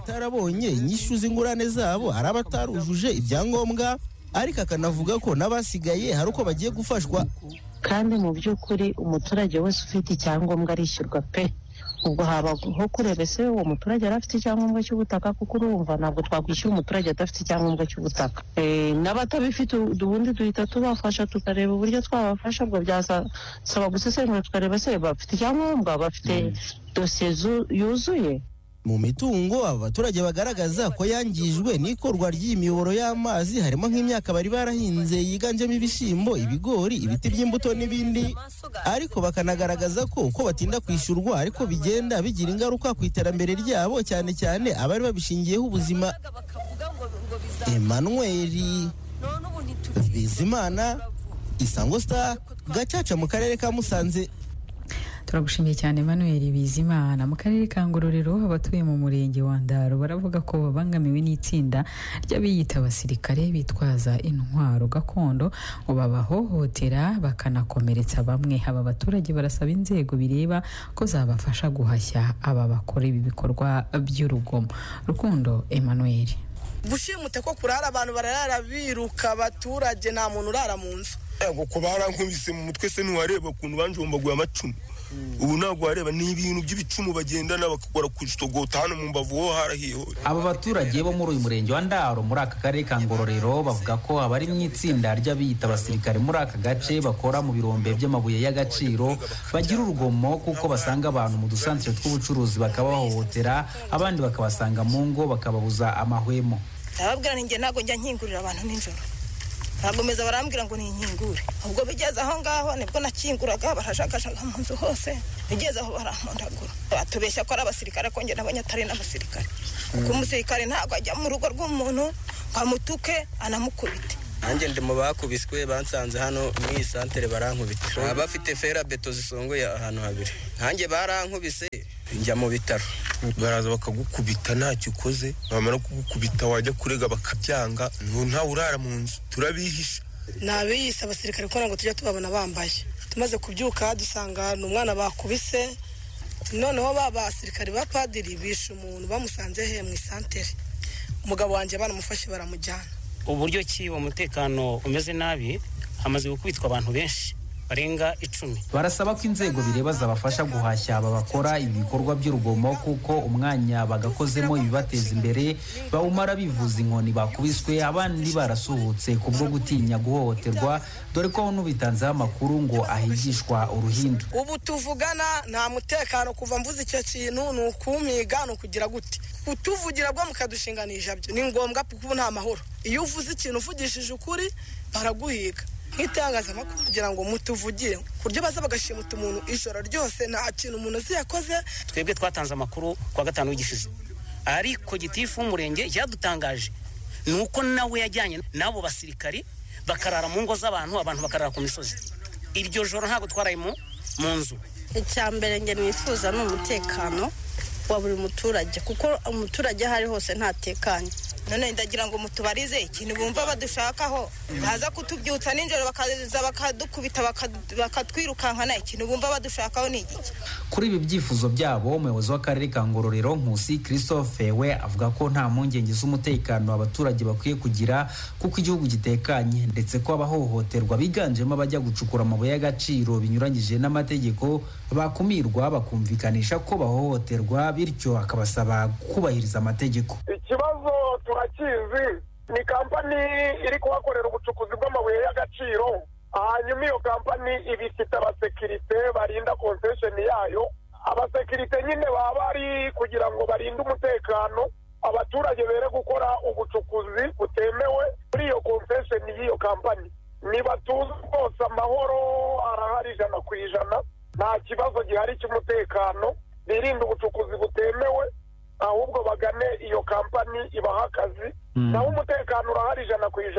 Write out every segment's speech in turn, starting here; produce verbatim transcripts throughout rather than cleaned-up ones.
atarabonye inyishu z'ingurane zabo ari abatarujuje ibyangombwa, ariko akanavuga ko n'abasigaye hari uko bagiye gufashwa. Kandi mu by'ukuri umuturage wese ufite icyangombwa arishyurwa pe. Ubwo habaho kureba ese uwo muturage arafite icyangombwa cy'ubutaka, kuko urumva ntabwo twakwishyura umuturage adafite icyangombwa cy'ubutaka. N'abatabifite ubundi duhita tubafasha tukareba uburyo twabafasha. Ubwo byasaba gusesengura tukareba se bafite icyangombwa, bafite dosiye yuzuye. Mu mitungo aba baturage bagaragaza ko yangijwe n'ikorwa ry'imiyoboro y'amazi harimo nk'imyaka bari barahinze yiganjemo ibishyimbo, ibigori, ibiti by'imbuto n'ibindi, ariko bakanagaragaza ko uko batinda kwishyurwa ariko bigenda bigira ingaruka ku iterambere ryabo, cyane cyane abari babishingiyeho ubuzima. Emmanuel Bizimana, Isango Star, Gacaca mu karere ka Musanze. Turagushimiye cyane Emmanuel Bizimana. Mu karere ka Ngororero abatuye mu murenge wa Ndaro baravuga ko babangamiwe n'itsinda ry'abiyita abasirikare bitwaza intwaro gakondo ngo babahohotera bakanakomeretsa bamwe. Aba baturage barasaba inzego bireba ko zabafasha guhashya aba bakora ibi bikorwa by'urugomo. Rukundo Emmanuel: gushimute ko kurara abantu barara biruka, abaturage nta muntu urara mu nzu. Yego kubara nkubise mu mutwe se ntiwareba ukuntu banjombaguye amacumu. Ubu ntabwo wareba ni ibintu by'ibicumu bagendana bakakora kustogota hano mu mbavu ho harahiye. Aba baturage bo muri uyu murenge wa Ndaro muri aka karere ka Ngororero bavuga ko abari mu itsinda ry'abiyita abasirikare muri aka gace bakora mu birombe by'amabuye y'agaciro bagira urugomo kuko basanga abantu mu dusantere tw'ubucuruzi bakabahohotera, abandi bakabasanga mu ngo bakababuza amahwemo. Ndababwira ninjye ntago njya nkingurira abantu nijoro, bagomeza barambwira ngo ni inkingure. Ubwo bigeze aho ngaho nibwo nakinguraga, barashakashaka mu nzu hose, bigeze aho barampondagura. Batubeshya ko ari abasirikare, ko njye nabonye atari n'abasirikare. Kuko umusirikare ntabwo ajya mu rugo rw'umuntu bamutuke anamukubite. Nanjye ndi mu bakubiswe, bansanze hano mu isantere barankubita. Abafite fera beto zisongoye ahantu habiri. Nanjye barankubise njya mu bitaro. Baraza bakagukubita ntacyo ukoze, bamara kugukubita wajya kurega bakabyanga, nta urara mu nzu. Turabihisha. Nabiyise abasirikare ko ngo tujya tubabona bambaye. Tumaze kubyuka dusanga n'umwana bakubise. Noneho baba abasirikare ba padiri bishe umuntu bamusanze he mu isantere. Umugabo wanjye banamufashe baramujyana. Uburyo ki umutekano umeze nabi, hamaze gukubitwa abantu benshi barenga icumi. Barasaba ko inzego bireba zabafasha guhashya aba bakora ibi bikorwa by'urugomo kuko umwanya bagakozemo ibibateza imbere bawumara bivuza inkoni bakubiswe, abandi barasuhutse kubwo gutinya guhohoterwa, dore ko n'ubitanzeho amakuru ngo ahigishwa uruhindu. Ubu tuvugana nta mutekano, kuva mvuze icyo kintu ni ukumiga, ni ukugira gute kutuvugira bwo mukadushinganisha byo ni ngombwa kuko nta mahoro. Iyo uvuze ikintu uvugishije ukuri baraguhiga nk'itangazamakuru kugira ngo mutuvugire, kuryo baza bagashimuta umuntu ijoro ryose nta kintu umuntu ziyakoze. Twebwe twatanze amakuru kwa gatanu w'igishize, ariko gitifu w'umurenge yadutangaje nuko nawe yajyanye nabo basirikari bakarara mu ngo z'abantu, abantu bakarara ku misozi. Iryo joro ntago twaraye mu nzu. Icyambere nge nifuza ni umutekano wa buri muturage, kuko umuturage hari hose ntatekanye. None ndagira ngo mutubarize ikintu bumva badushakaho, baza kutubyutsa ninjoro bakaza bakadukubita bakatwirukankana, ikintu bumva badushakaho ni iki? Kuri ibi byifuzo byabo umuyobozi w'akarere ka Ngororero Nkusi Christophe we avuga ko nta mpungenge z'umutekano abaturage bakwiye kugira kuko igihugu gitekanye, ndetse ko abahohoterwa biganjemo abajya gucukura amabuye y'agaciro binyuranyije n'amategeko bakumirwa bakumvikanisha ko bahohoterwa, bityo akabasaba kubahiriza amategeko. Ikibazo turakizi, ni kampani iri kuhakorera ubucukuzi bw'amabuye y'agaciro, hanyuma iyo kampani ibifite abasekirite barinda concession yayo. Abasekirite nyine baba bari kugira ngo barinde umutekano, abaturage bere gukora ubucukuzi butemewe muri iyo concession y'iyo kampani. Niba tuzi rwose amahoro arahari ijana ku ijana, nta kibazo gihari cy'umutekano, birinde ubucukuzi butemewe, ahubwo bagane iyo kampani ibaha akazi, naho umutekano urahari ijana ku ijana.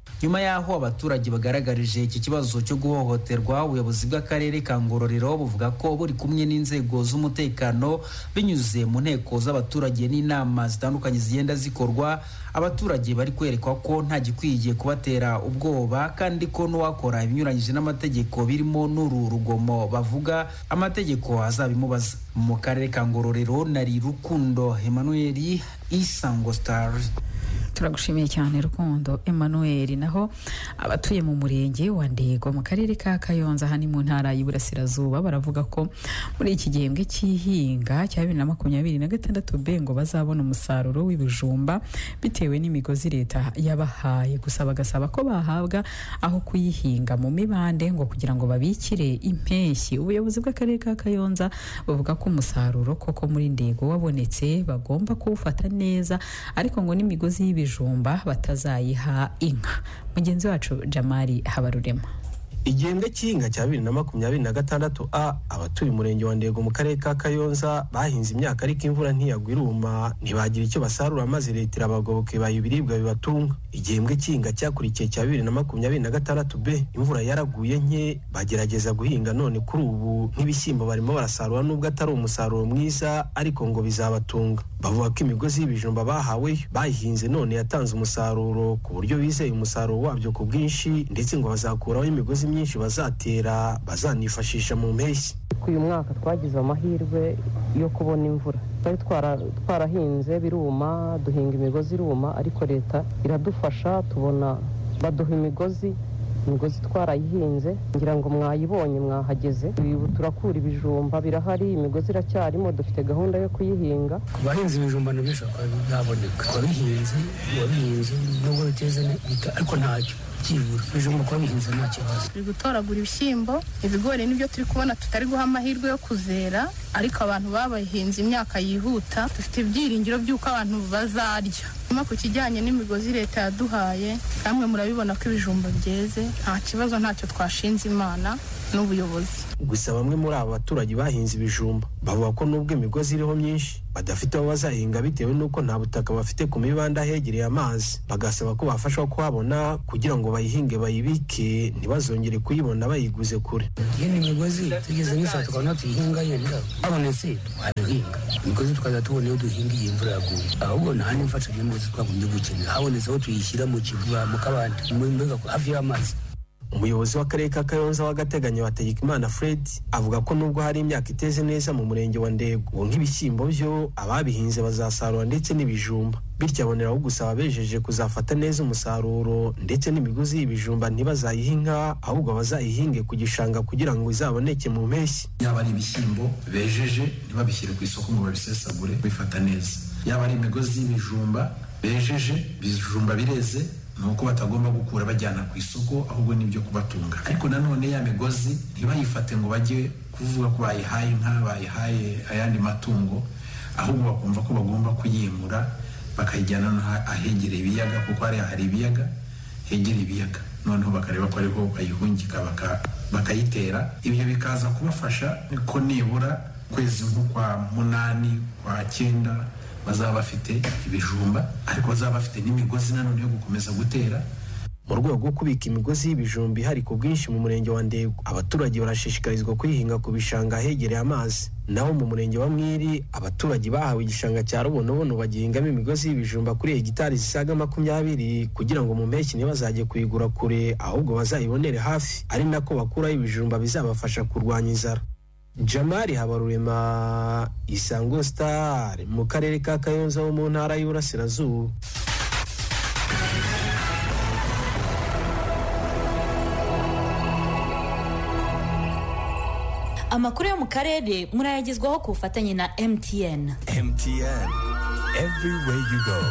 nyuma yaho abaturage bagaragarije iki kibazo cyo guhohoterwa, ubuyobozi bw'akarere ka Ngororero buvuga ko buri kumwe n'inzego z'umutekano binyuze mu nteko z'abaturage n'inama zitandukanye zigenda zikorwa, abaturage bari kwerekwa ko nta gikwiye kubatera ubwoba kandi ko n'uwakora ibinyuranyije n'amategeko birimo n'uru rugomo bavuga amategeko azabimubaza. Mu karere ka Ngororero nari Rukundo Emmanuel, Isango Star. Turagushimiye cyane Rukundo Emmanuel. Naho abatuye mu murenge wa Ndego mu karere ka Kayonza hani mu ntara y'Iburasirazuba baravuga ko muri iki gihembwe cy'ihinga cya bibiri na makumyabiri na gatandatu B ngo bazabona umusaruro w'ibijumba bitewe n'imigozi leta yabahaye, gusa bagasaba ko bahabwa aho kuyihinga mu mibande ngo kugira ngo babikire impeshyi. Ubuyobozi bw'akarere ka Kayonza bavuga ko umusaruro koko muri Ndego wabonetse bagomba kuwufata neza, ariko ngo n'imigozi y'ibijumba batazayiha inka. Mugenzi wacu Jamari Habarurema. Igihembwe cy'inga cya bibiri na makumyabiri na gatandatu A abatuye umurenge wa Ndego mu karere ka Kayonza bahinze imyaka ariko imvura ntiyagwa iruma, ntibagira icyo basarura maze leta irabagoboke bayibiribwa bibatunga. Igihembwe cy'inga cyakurikiye cya bibiri na makumyabiri na gatandatu B imvura yaraguye nke, bagerageza guhinga, none kuri ubu nk'ibishyimbo barimo barasarura nubwo atari umusaruro mwiza ariko ngo bizabatunga. Bavuga ko imigozi y'ibijumba bahawe bayihinze none yatanze umusaruro ku buryo bizeye umusaruro wabyo ku bwinshi, ndetse ngo bazakuraho imigozi myinshi bazatera bazanifashisha mu mpeshyi. Uyu mwaka twagize amahirwe yo kubona imvura, twari twarahinze biruma, duhinga imigozi iruma, ariko leta iradufasha tubona baduha imigozi imigozi twarayihinze, ngira ngo mwayibonye mwahageze. Ubu turakura ibijumba birahari, imigozi iracyarimo, dufite gahunda yo kuyihinga. Kubahinzi ibijumba n'ibishaka byaboneka, wabihinze wabihinze nubwo biteze nita ariko ntacyo kibura bijumba kwa bihinze nta kibazo. Turi gutoragura ibishyimbo, ibigori nibyo turi kubona tutari guha amahirwe yo kuzera, ariko abantu babahinze imyaka yihuta, dufite ibyiringiro by'uko abantu bazarya. Ku kijyanye n'imigozi leta yaduhaye, kamwe murabibona ko ibijumba byeze, nta kibazo, ntacyo twashinze Imana n'ubuyobozi. Gusa bamwe muri aba baturage bahinze ibijumba bavuga ko nubwo imigozi iriho myinshi badafite aho bazahinga bitewe n'uko nta butaka bafite ku mibanda hegereye amazi, bagasaba ko bafashwa kuhabona kugira ngo bayihinge bayibike ntibazongere kuyibona bayiguze kure. Yene imigozi tugeze n'isa tukabona tuyihinga yenda abonetse twahinga imigozi tukaza tubona iyo duhingiye imvura yaguye, ahubwo nta n'imfasha y'imigozi twagumye gukenera, habonetse aho tuyishyira mu kibuga mu kabande mu mbega hafi y'amazi. Umuyobozi w'akarere ka Kayonza w'agateganyo Hategekimana Fred avuga ko nubwo hari imyaka iteze neza mu murenge wa Ndego nk'ibishyimbo byo ababihinze bazasarura ndetse n'ibijumba, bityo aboneraho gusaba bejeje kuzafata neza umusaruro ndetse n'imigozi y'ibijumba ntibazayihinga ahubwo bazayihinge ku gishanga kugira ngo izaboneke mu mpeshyi. Yaba ari ibishyimbo bejeje ntibabishyire ku isoko ngo babisesagure, bifata neza. Yaba ari imigozi y'ibijumba bejeje bijumba bireze, nuko batagomba gukura bajyana ku isoko ahubwo nibyo kubatunga. Ariko nanone ya migozi ntibayifate ngo bajye kuvuga ko bayihaye inka, bayihaye ayandi matungo, ahubwo bakumva ko bagomba kuyimura bakayijyana ahegereye ibiyaga, kuko hari hari ibiyaga hegereye ibiyaga, noneho bakareba ko ariho bayihungika bakayitera. Ibyo bikaza kubafasha ko nibura kwezi nko kwa munani kwa cyenda bazaba bafite ibijumba, ariko bazaba bafite n'imigozi nanone yo gukomeza gutera. Mu rwego rwo kubika imigozi y'ibijumba ihari ku bwinshi mu murenge wa Ndego, abaturage barashishikarizwa kuyihinga ku bishanga hegereye amazi. Naho mu murenge wa Mwiri abaturage bahawe igishanga cya Rubonobono bagihingamo imigozi y'ibijumba kuri hegitari zisaga makumyabiri kugira ngo mu mpeshyi ntibazajye kuyigura kure ahubwo bazayibonere hafi, ari nako bakuraho ibijumba bizabafasha kurwanya inzara. Jamari Habarurema, Isango Star, mu karere ka Kayonza ho mu ntara y'Iburasirazuba. Amakuru yo mu karere murayagezwaho ku bufatanye na M T N. M T N, everywhere you go.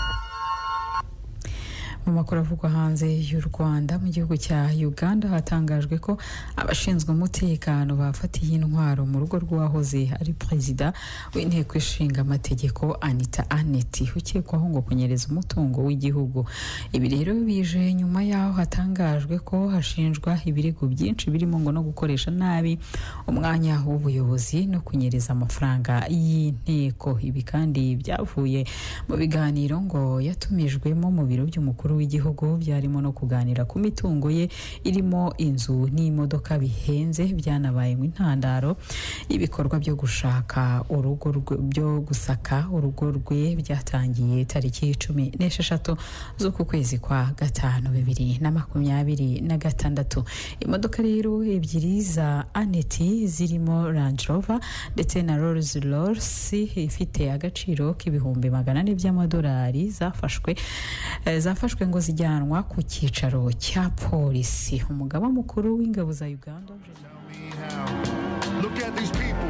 Mu makuru avugwa hanze y'u Rwanda, mu gihugu cya Uganda hatangajwe ko abashinzwe umutekano bafatiye intwaro mu rugo rw'uwahoze ari perezida w'inteko ishinga amategeko Anita Aneti ukekwaho ngo kunyereza umutungo w'igihugu. Ibi rero bije nyuma yaho hatangajwe ko hashinjwa ibirego byinshi birimo ngo no gukoresha nabi umwanya w'ubuyobozi no kunyereza amafaranga y'inteko. Ibi kandi byavuye mu biganiro ngo yatumijwemo mu biro by'umukuru n'umukuru w'igihugu byarimo no kuganira ku mitungo ye irimo inzu n'imodoka bihenze byanabaye intandaro ibikorwa byo gushaka urugo byo gusaka urugo rwe byatangiye tariki cumi n'esheshatu z'uku kwezi kwa gatanu bibiri na makumyabiri na gatandatu. Imodoka rero ebyiri za Aneti zirimo Range Rover ndetse na Rolls Royce ifite agaciro k'ibihumbi magana ane by'amadolari zafashwe zafashwe ngo zijyanwa ku cyicaro cya polisi. Umugaba mukuru w'ingabo za Uganda